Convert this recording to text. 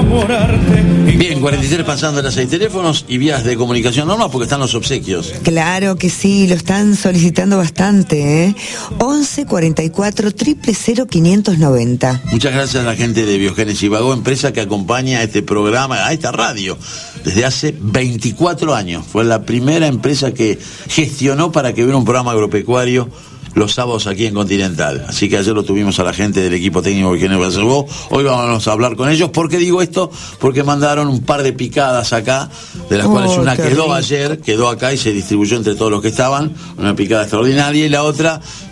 Bien, 43 pasando las 6 teléfonos y vías de comunicación normal porque están los obsequios. Claro que sí, lo están solicitando bastante, ¿eh? 11 44 000 590. Muchas gracias a la gente de Biogénesis Vago, empresa que acompaña a este programa, a esta radio, desde hace 24 años. Fue la primera empresa que gestionó para que hubiera un programa agropecuario los sábados aquí en Continental. Así que ayer lo tuvimos a la gente del equipo técnico que nos reservó. Hoy vamos a hablar con ellos. ¿Por qué digo esto? Porque mandaron un par de picadas acá, de las cuales una quedó ayer, quedó acá y se distribuyó entre todos los que estaban, una picada extraordinaria, y la otra